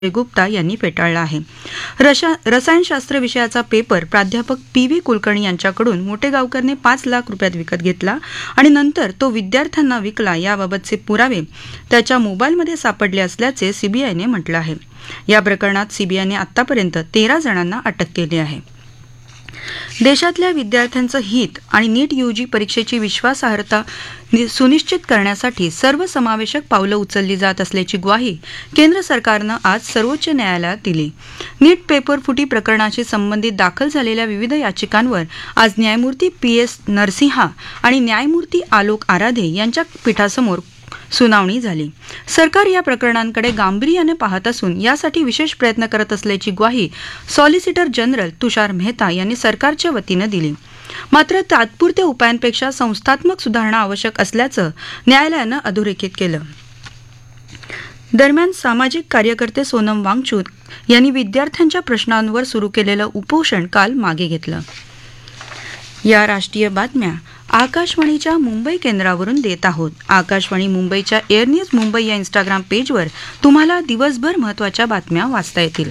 गुप्ता यांनी फेटाळला आहे. रसायनशास्त्र विषयाचा पेपर प्राध्यापक पी.व्ही. कुलकर्णी यांच्याकडून मोटेगावकरने 5 लाख रुपयात विकत घेतला आणि नंतर तो विद्यार्थ्यांना विकला याबाबतचे पुरावे त्याच्या मोबाईलमध्ये सापडले असल्याचे सीबीआयने म्हटलं आहे. या प्रकरणात सीबीआयने आतापर्यंत 13 जणांना अटक केली आहे. देशातल्या विद्यार्थ्यांचं हित आणि नीट यूजी परीक्षेची विश्वासार्हता सुनिश्चित करण्यासाठी सर्वसमावेशक पावलं उचलली जात असल्याची ग्वाही केंद्र सरकारनं आज सर्वोच्च न्यायालयात दिली. नीट पेपर फुटी प्रकरणाशी संबंधित दाखल झालेल्या विविध याचिकांवर आज न्यायमूर्ती पी.एस. नरसिंहा आणि न्यायमूर्ती आलोक आराधे यांच्या पीठासमोर सुनावणी झाली. सरकार या प्रकरणांकडे गांभीर्याने पाहत असून यासाठी विशेष प्रयत्न करत असल्याची ग्वाही सॉलिसिटर जनरल तुषार मेहता यांनी सरकारच्या वतीनं दिली. मात्र तात्पुरत्या उपायांपेक्षा संस्थात्मक सुधारणा आवश्यक असल्याचं न्यायालयानं अधोरेखित केलं. दरम्यान सामाजिक कार्यकर्ते सोनम वांगचुक यांनी विद्यार्थ्यांच्या प्रश्नांवर सुरू केलेलं उपोषण काल मागे घेतलं. या राष्ट्रीय बातम्या आकाशवाणीच्या मुंबई केंद्रावरून देत आहोत. आकाशवाणी मुंबईच्या एअर न्यूज मुंबई या इंस्टाग्राम पेजवर तुम्हाला दिवसभर महत्त्वाच्या बातम्या वाचता येतील.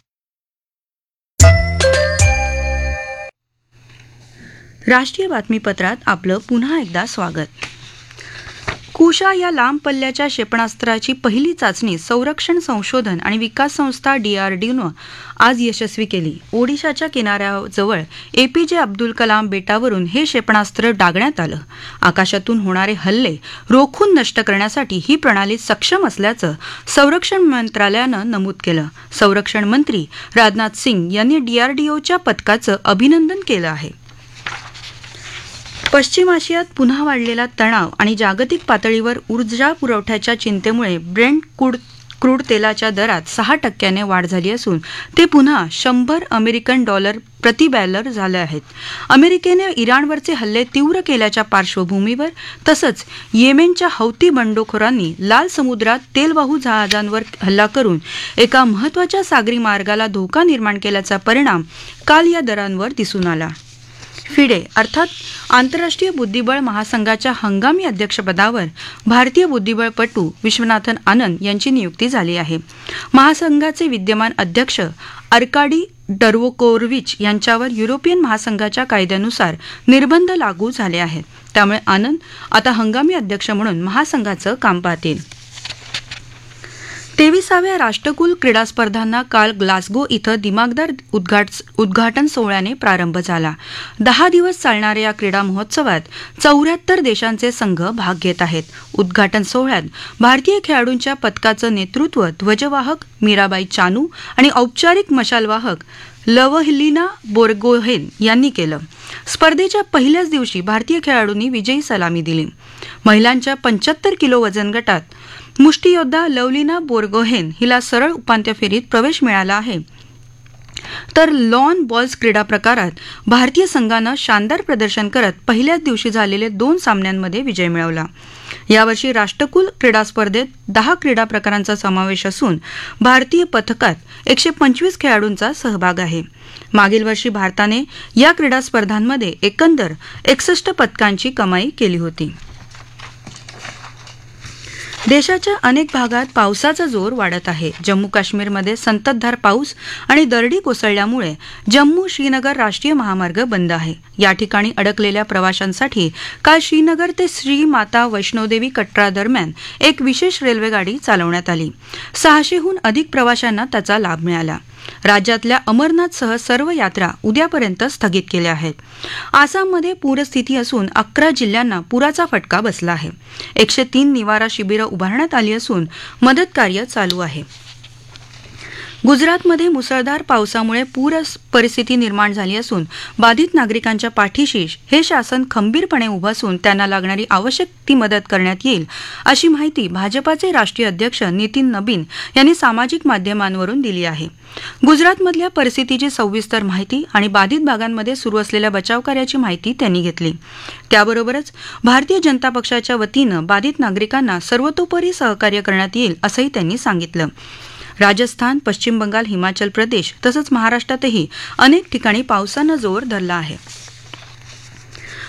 राष्ट्रीय बातमीपत्रात आपलं पुन्हा एकदा स्वागत. कुशा या लांब पल्ल्याच्या क्षेपणास्त्राची पहिली चाचणी संरक्षण संशोधन आणि विकास संस्था DRDOनं आज यशस्वी केली. ओडिशाच्या किनाऱ्याजवळ एपीजे अब्दुल कलाम बेटावरून हे क्षेपणास्त्र डागण्यात आलं. आकाशातून होणारे हल्ले रोखून नष्ट करण्यासाठी ही प्रणाली सक्षम असल्याचं संरक्षण मंत्रालयानं नमूद केलं. संरक्षण मंत्री राजनाथ सिंग यांनी DRDOच्या पथकाचं अभिनंदन केलं आहे. पश्चिम आशियात पुन्हा वाढलेला तणाव आणि जागतिक पातळीवर ऊर्जा पुरवठ्याच्या चिंतेमुळे ब्रेंट क्रूड तेलाच्या दरात 6% वाढ झाली असून ते पुन्हा $100 प्रति बॅरल झाले आहेत. अमेरिकेने इराणवरचे हल्ले तीव्र केल्याच्या पार्श्वभूमीवर तसंच येमेनच्या हौती बंडखोरांनी लाल समुद्रात तेलवाहू जहाजांवर हल्ला करून एका महत्त्वाच्या सागरी मार्गाला धोका निर्माण केल्याचा परिणाम काल या दरांवर दिसून आला. फिडे अर्थात आंतरराष्ट्रीय बुद्धिबळ महासंघाच्या हंगामी अध्यक्षपदावर भारतीय बुद्धिबळपटू विश्वनाथन आनंद यांची नियुक्ती झाली आहे. महासंघाचे विद्यमान अध्यक्ष अर्काडी डर्वोकोविच यांच्यावर युरोपियन महासंघाच्या कायद्यानुसार निर्बंध लागू झाले आहेत. त्यामुळे आनंद आता हंगामी अध्यक्ष म्हणून महासंघाचं काम पाहतील. 23व्या राष्ट्रकुल क्रीडा स्पर्धांना काल ग्लासगो इथं दिमागदार उद्घाटन सोहळ्याने प्रारंभ झाला. 10 दिवस चालणाऱ्या या क्रीडा महोत्सवात 74 देशांचे संघ भाग घेत आहेत. उद्घाटन सोहळ्यात भारतीय खेळाडूंच्या पथकाचं नेतृत्व ध्वजवाहक मीराबाई चानू आणि औपचारिक मशालवाहक लवलीना बोरगोहेन यांनी केलं. स्पर्धेच्या पहिल्याच दिवशी भारतीय खेळाडूंनी विजयी सलामी दिली. महिलांच्या 75 किलो वजन गटात मुष्टियोद्धा लवलीना बोरगोहेन हिला सरळ उपांत्य फेरीत प्रवेश मिळाला आहे. तर लॉन बॉल्स क्रीडा प्रकारात भारतीय संघानं शानदार प्रदर्शन करत पहिल्याच दिवशी झालेले 2 सामन्यांमध्ये विजय मिळवला. यावर्षी राष्ट्रकुल क्रीडा स्पर्धेत 10 क्रीडा प्रकारांचा समावेश असून भारतीय पथकात 125 खेळाडूंचा सहभाग आहे. मागील वर्षी भारताने या क्रीडा स्पर्धांमध्ये एकंदर 61 पदकांची कमाई केली होती. देशाच्या अनेक भागात पावसाचा जोर वाढत आहे. जम्मू काश्मीरमध्ये संततधार पाऊस आणि दरडी कोसळल्यामुळे जम्मू श्रीनगर राष्ट्रीय महामार्ग बंद आहे. या ठिकाणी अडकलेल्या प्रवाशांसाठी काल श्रीनगर ते श्री माता वैष्णोदेवी कटरा दरम्यान एक विशेष रेल्वेगाडी चालवण्यात आली. 600हून अधिक प्रवाशांना त्याचा लाभ मिळाला. राज्यातल्या अमरनाथसह सर्व यात्रा उद्यापर्यंत स्थगित केल्या आहेत. आसाममध्ये पूरस्थिती असून 11 जिल्ह्यांना पुराचा फटका बसला आहे. 103 निवारा शिबिरं उभारण्यात आली असून मदत कार्य चालू आहे. गुजरातमध्ये मुसळधार पावसामुळे पूर परिस्थिती निर्माण झाली असून बाधित नागरिकांच्या पाठीशी हे शासन खंबीरपणे उभं असून त्यांना लागणारी आवश्यक ती मदत करण्यात येईल अशी माहिती भाजपाचे राष्ट्रीय अध्यक्ष नितीन नबीन यांनी सामाजिक माध्यमांवरून दिली आहे. गुजरातमधल्या परिस्थितीची सविस्तर माहिती आणि बाधित भागांमध्ये सुरू असलेल्या बचावकार्याची माहिती त्यांनी घेतली. त्याबरोबरच भारतीय जनता पक्षाच्या वतीनं बाधित नागरिकांना सर्वतोपरी सहकार्य करण्यात येईल असंही त्यांनी सांगितलं. राजस्थान, पश्चिम बंगाल, हिमाचल प्रदेश तसंच महाराष्ट्रातही अनेक ठिकाणी पावसानं जोर धरला आहे.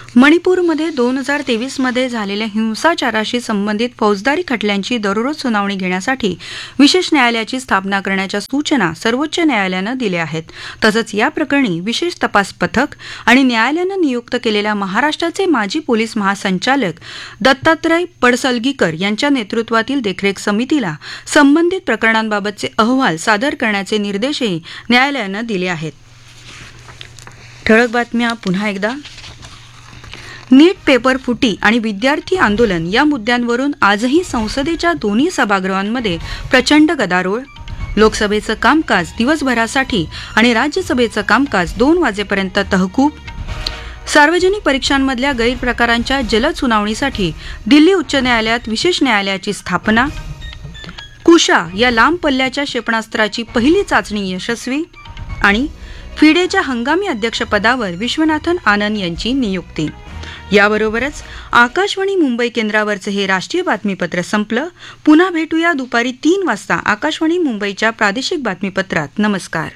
मणिपूरमध्ये 2023 मध्ये झालेल्या हिंसाचाराशी संबंधित फौजदारी खटल्यांची दररोज सुनावणी घेण्यासाठी विशेष न्यायालयाची स्थापना करण्याच्या सूचना सर्वोच्च न्यायालयानं दिल्या आहेत. तसंच या प्रकरणी विशेष तपास पथक आणि न्यायालयानं नियुक्त केलेल्या महाराष्ट्राचे माजी पोलीस महासंचालक दत्तात्रय पडसलगीकर यांच्या नेतृत्वातील देखरेख समितीला संबंधित प्रकरणांबाबतचे अहवाल सादर करण्याचे निर्देशही न्यायालयानं दिले आहेत. ठळक बातम्या पुन्हा एकदा. नीट पेपर फुटी आणि विद्यार्थी आंदोलन या मुद्द्यांवरून आजही संसदेच्या दोन्ही सभागृहांमध्ये प्रचंड गदारोळ. लोकसभेचं कामकाज दिवसभरासाठी आणि राज्यसभेचं कामकाज 2 वाजेपर्यंत तहकूब. सार्वजनिक परीक्षांमधल्या गैरप्रकारांच्या जलद सुनावणीसाठी दिल्ली उच्च न्यायालयात विशेष न्यायालयाची स्थापना. कुशा या लांब पल्ल्याच्या क्षेपणास्त्राची पहिली चाचणी यशस्वी. आणि फिडेच्या हंगामी अध्यक्षपदावर विश्वनाथन आनंद यांची नियुक्ती. याबरोबरच आकाशवाणी मुंबई केंद्रावरचं हे राष्ट्रीय बातमीपत्र संपलं. पुन्हा भेटूया दुपारी 3 वाजता आकाशवाणी मुंबईच्या प्रादेशिक बातमीपत्रात. नमस्कार.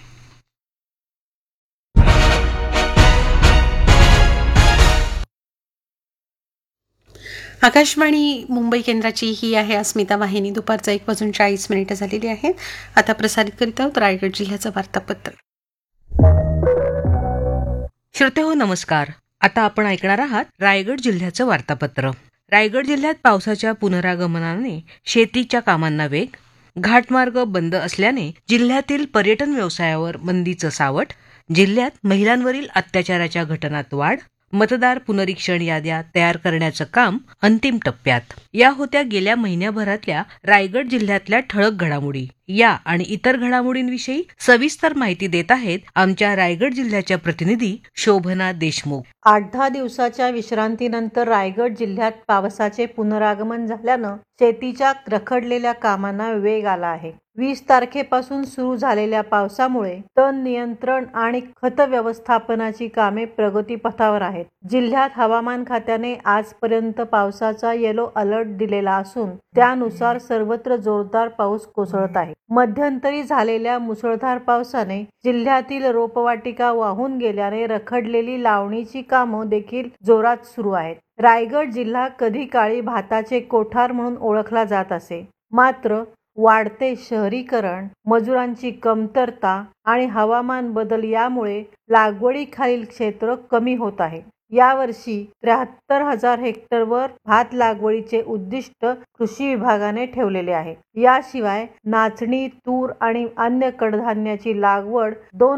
आकाशवाणी मुंबई केंद्राची ही आहे अस्मिता वाहिनी. दुपारचा 1:40 झालेली आहे. आता प्रसारित करीत आहोत रायगड जिल्ह्याचं वार्तापत्र. श्रोते हो, नमस्कार. आता आपण ऐकणार आहात रायगड जिल्ह्याचं वार्तापत्र. रायगड जिल्ह्यात पावसाच्या पुनरागमनाने शेतीच्या कामांना वेग. घाटमार्ग बंद असल्याने जिल्ह्यातील पर्यटन व्यवसायावर बंदीचं सावट. जिल्ह्यात महिलांवरील अत्याचाराच्या घटनात वाढ. मतदार पुनरीक्षण याद्या तयार करण्याचं काम अंतिम टप्प्यात. या होत्या गेल्या महिन्याभरातल्या रायगड जिल्ह्यातल्या ठळक घडामोडी. या आणि इतर घडामोडींविषयी सविस्तर माहिती देत आहेत आमच्या रायगड जिल्ह्याच्या प्रतिनिधी शोभना देशमुख. 8-10 दिवसाच्या विश्रांतीनंतर रायगड जिल्ह्यात पावसाचे पुनरागमन झाल्यानं शेतीच्या रखडलेल्या कामांना वेग आला आहे. 20 तारखेपासून सुरू झालेल्या पावसामुळे तण नियंत्रण आणि खत व्यवस्थापनाची कामे प्रगतीपथावर आहेत. जिल्ह्यात हवामान खात्याने आजपर्यंत पावसाचा येलो अलर्ट दिलेला असून त्यानुसार सर्वत्र जोरदार पाऊस कोसळत आहे. मध्यंतरी झालेल्या मुसळधार पावसाने जिल्ह्यातील रोपवाटिका वाहून गेल्याने रखडलेली लावणीची कामं देखील जोरात सुरू आहेत. रायगड जिल्हा कधी काळी भाताचे कोठार म्हणून ओळखला जात असे. मात्र वाढते शहरीकरण, मजुरांची कमतरता आणि हवामान बदल यामुळे लागवडीखालील क्षेत्र कमी होत आहे. यावर्षी 73,000 हेक्टरवर भात लागवडीचे उद्दिष्ट कृषी विभागाने ठेवलेले आहे. याशिवाय नाचणी, तूर आणि अन्य कडधान्याची लागवड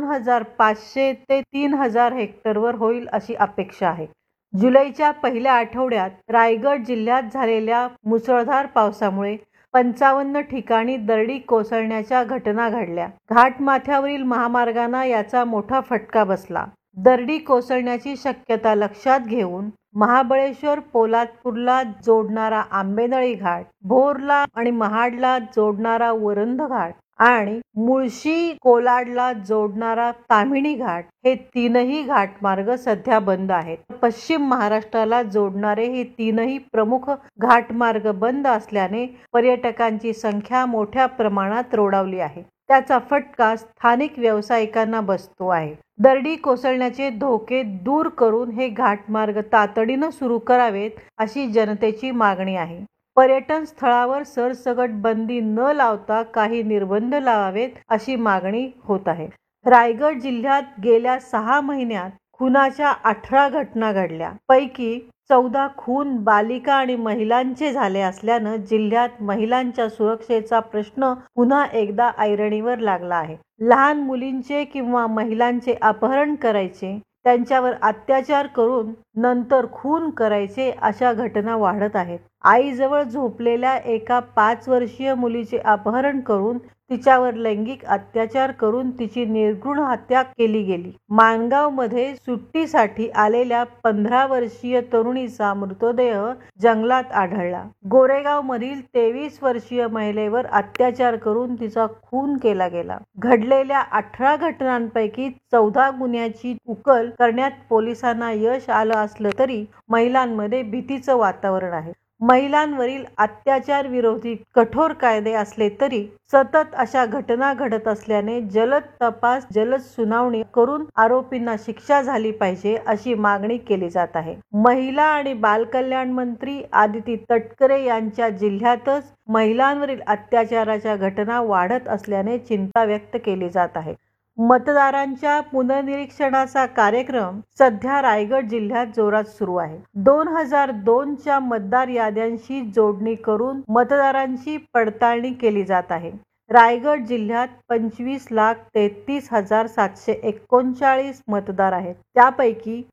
2,500 ते 3,000 हेक्टरवर होईल अशी अपेक्षा आहे. जुलैच्या पहिल्या आठवड्यात रायगड जिल्ह्यात झालेल्या मुसळधार पावसामुळे 55 ठिकाणी दरडी कोसळण्याच्या घटना घडल्या. घाटमाथ्यावरील महामार्गांना याचा मोठा फटका बसला. दरडी कोसळण्याची शक्यता लक्षात घेऊन महाबळेश्वर पोलादपूरला जोडणारा आंबेनळी घाट, भोरला आणि महाडला जोडणारा वरंध घाट आणि मुळशी कोलाडला जोडणारा ताम्हिणी घाट हे 3ही घाटमार्ग सध्या बंद आहेत. पश्चिम महाराष्ट्राला जोडणारे हे 3ही प्रमुख घाटमार्ग बंद असल्याने पर्यटकांची संख्या मोठ्या प्रमाणात रोडावली आहे. त्याचा फटका स्थानिक व्यावसायिकांना बसतो आहे. दरडी कोसळण्याचे धोके दूर करून हे घाटमार्ग तातडीनं सुरू करावेत अशी जनतेची मागणी आहे. पर्यटन स्थळावर सरसकट बंदी न लावता काही निर्बंध लावावेत अशी मागणी होत आहे. रायगड जिल्ह्यात गेल्या 6 महिन्यात खुनाच्या 18 घटना घडल्या. पैकी 14 खून बालिका आणि महिलांचे झाले असल्यानं जिल्ह्यात महिलांच्या सुरक्षेचा प्रश्न पुन्हा एकदा ऐरणीवर लागला आहे. लहान मुलींचे किंवा महिलांचे अपहरण करायचे, त्यांच्यावर अत्याचार करून नंतर खून करायचे अशा घटना वाढत आहेत. आईजवळ झोपलेल्या एका 5 वर्षीय मुलीचे अपहरण करून तिच्यावर लैंगिक अत्याचार करून तिची निर्घृण हत्या केली गेली. माणगावमध्ये सुट्टीसाठी आलेल्या 15 वर्षीय तरुणीचा मृतदेह जंगलात आढळला. गोरेगावमधील 23 वर्षीय महिलेवर अत्याचार करून तिचा खून केला गेला. घडलेल्या 18 घटनांपैकी 14 गुन्ह्याची उकल करण्यात पोलिसांना यश आलं असलं तरी महिलांमध्ये भीतीचं वातावरण आहे. महिलांवरील अत्याचार विरोधी कठोर कायदे असले तरी सतत अशा घटना घडत असल्याने जलद तपास, जलद सुनावणी करून आरोपींना शिक्षा झाली पाहिजे अशी मागणी केली जात आहे. महिला आणि बालकल्याण मंत्री आदिती तटकरे यांच्या जिल्ह्यातच महिलांवरील अत्याचाराच्या घटना वाढत असल्याने चिंता व्यक्त केली जात आहे. मतदारांच्या पुनर्निरीक्षणाचा कार्यक्रम सध्या रायगड जिल्ह्यात जोरात सुरू आहे. 2002च्या मतदार याद्यांशी जोडणी करून मतदारांची पडताळणी केली जात आहे. रायगड जिल्ह्यात 25,33,739 मतदार आहेत. त्यापैकी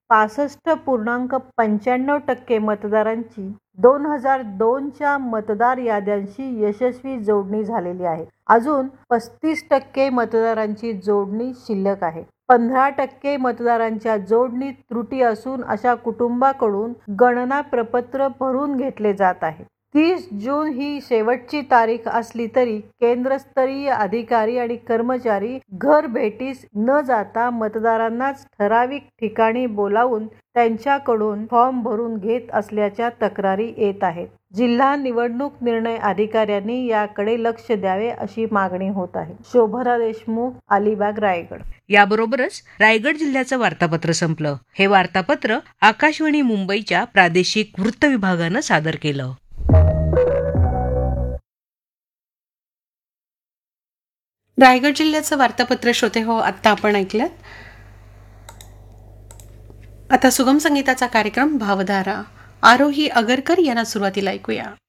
65.95% मतदारांची 2002च्या मतदार याद्यांशी यशस्वी जोडणी झालेली आहे. अजून 35% मतदारांची जोडणी शिल्लक आहे. 15% मतदारांच्या जोडणीत त्रुटी असून अशा कुटुंबाकडून गणना प्रपत्र भरून घेतले जात आहे. 30 जून ही शेवटची तारीख असली तरी केंद्रस्तरीय अधिकारी आणि कर्मचारी घर भेटीस न जाता मतदारांनाच ठराविक ठिकाणी बोलावून त्यांच्याकडून फॉर्म भरून घेत असल्याच्या तक्रारी येत आहेत. जिल्हा निवडणूक निर्णय अधिकाऱ्यांनी याकडे लक्ष द्यावे अशी मागणी होत आहे. शोभना देशमुख, अलिबाग, रायगड. याबरोबरच रायगड जिल्ह्याचं वार्तापत्र संपलं. हे वार्तापत्र आकाशवाणी मुंबईच्या प्रादेशिक वृत्त विभागानं सादर केलं. रायगड जिल्ह्याचं वार्तापत्र श्रोते हो आत्ता आपण ऐकलं. आता सुगम संगीताचा कार्यक्रम भावधारा आरोही अगरकर यांना सुरुवातीला ऐकूया.